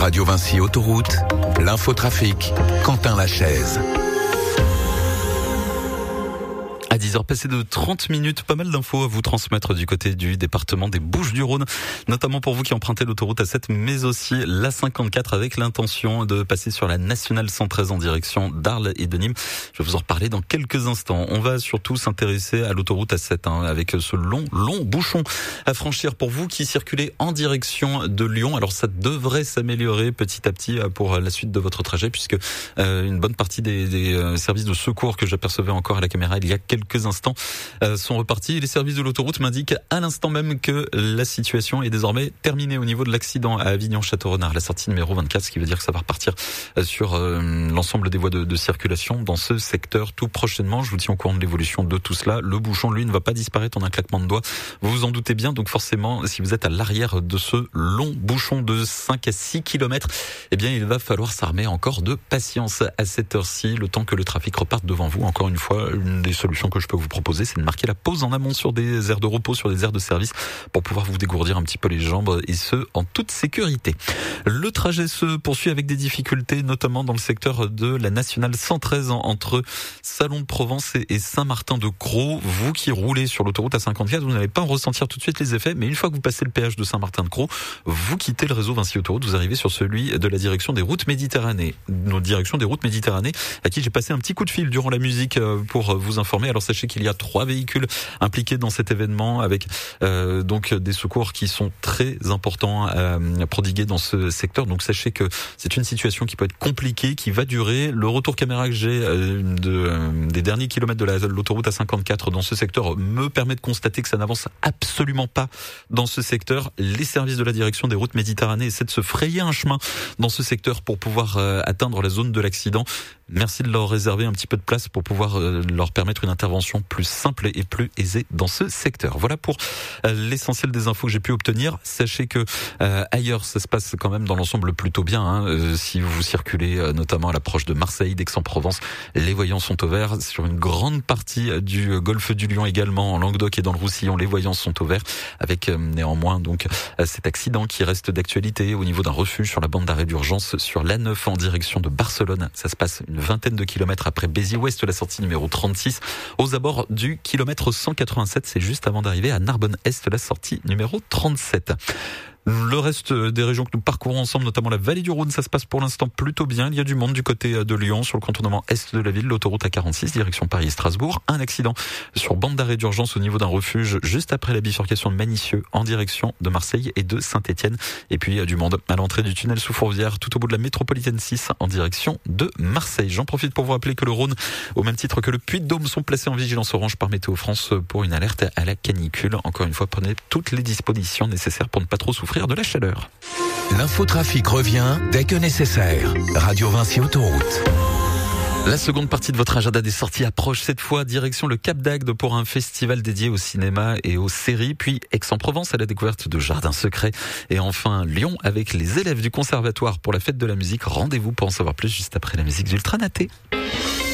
Radio Vinci Autoroute, l'infotrafic, Quentin Lachaise. À 10h passées de 30 minutes, pas mal d'infos à vous transmettre du côté du département des Bouches-du-Rhône, notamment pour vous qui empruntez l'autoroute A7, mais aussi la 54 avec l'intention de passer sur la nationale 113 en direction d'Arles et de Nîmes. Je vais vous en reparler dans quelques instants. On va surtout s'intéresser à l'autoroute A7 avec ce long bouchon à franchir pour vous qui circulez en direction de Lyon. Alors ça devrait s'améliorer petit à petit pour la suite de votre trajet puisque une bonne partie des services de secours que j'apercevais encore à la caméra il y a quelques instants sont repartis. Les services de l'autoroute m'indiquent à l'instant même que la situation est désormais terminée au niveau de l'accident à Avignon-Château-Renard, la sortie numéro 24, ce qui veut dire que ça va repartir sur l'ensemble des voies de circulation dans ce secteur tout prochainement. Je vous tiens au courant de l'évolution de tout cela. Le bouchon, lui, ne va pas disparaître en un claquement de doigts. Vous vous en doutez bien. Donc forcément, si vous êtes à l'arrière de ce long bouchon de 5 à 6 km, eh bien, il va falloir s'armer encore de patience à cette heure-ci, le temps que le trafic reparte devant vous. Encore une fois, une des solutions que je peux vous proposer, c'est de marquer la pause en amont sur des aires de repos, sur des aires de service pour pouvoir vous dégourdir un petit peu les jambes et ce, en toute sécurité. Le trajet se poursuit avec des difficultés, notamment dans le secteur de la nationale 113 entre Salon de Provence et Saint-Martin-de-Crau. Vous qui roulez sur l'autoroute A54, vous n'allez pas en ressentir tout de suite les effets, mais une fois que vous passez le péage de Saint-Martin-de-Crau, vous quittez le réseau Vinci Autoroute, vous arrivez sur celui de la direction des routes Méditerranée. Notre direction des routes Méditerranée, à qui j'ai passé un petit coup de fil durant la musique pour vous informer. Alors sachez qu'il y a 3 véhicules impliqués dans cet événement avec donc des secours qui sont très importants à prodiguer dans ce secteur. Donc sachez que c'est une situation qui peut être compliquée, qui va durer. Le retour caméra que j'ai des derniers kilomètres de l'autoroute A54 dans ce secteur me permet de constater que ça n'avance absolument pas dans ce secteur. Les services de la direction des routes Méditerranée essaient de se frayer un chemin dans ce secteur pour pouvoir atteindre la zone de l'accident. Merci de leur réserver un petit peu de place pour pouvoir leur permettre une intervention plus simple et plus aisée dans ce secteur. Voilà pour l'essentiel des infos que j'ai pu obtenir. Sachez que ailleurs, ça se passe quand même dans l'ensemble plutôt bien. Si vous circulez notamment à l'approche de Marseille, d'Aix-en-Provence, les voyants sont au vert. Sur une grande partie du golfe du Lion également, en Languedoc et dans le Roussillon, les voyants sont au vert. Avec néanmoins donc cet accident qui reste d'actualité au niveau d'un refuge sur la bande d'arrêt d'urgence sur l'A9 en direction de Barcelone. Ça se passe une vingtaine de kilomètres après Béziers-Ouest, la sortie numéro 36, aux abords du kilomètre 187. C'est juste avant d'arriver à Narbonne-Est, la sortie numéro 37. Le reste des régions que nous parcourons ensemble, notamment la vallée du Rhône, ça se passe pour l'instant plutôt bien. Il y a du monde du côté de Lyon, sur le contournement est de la ville, l'autoroute A46, direction Paris et Strasbourg. Un accident sur bande d'arrêt d'urgence au niveau d'un refuge, juste après la bifurcation de Manicieux, en direction de Marseille et de Saint-Étienne. Et puis il y a du monde à l'entrée du tunnel sous Fourvière, tout au bout de la métropolitaine 6, en direction de Marseille. J'en profite pour vous rappeler que le Rhône, au même titre que le Puy-de-Dôme, sont placés en vigilance orange par Météo France pour une alerte à la canicule. Encore une fois, prenez toutes les dispositions nécessaires pour ne pas trop souffrir de la chaleur. L'infotrafic revient dès que nécessaire. Radio Vinci Autoroute. La seconde partie de votre agenda des sorties approche cette fois direction le Cap d'Agde pour un festival dédié au cinéma et aux séries, puis Aix-en-Provence à la découverte de jardins secrets et enfin Lyon avec les élèves du conservatoire pour la fête de la musique. Rendez-vous pour en savoir plus juste après la musique d'Ultra Naté.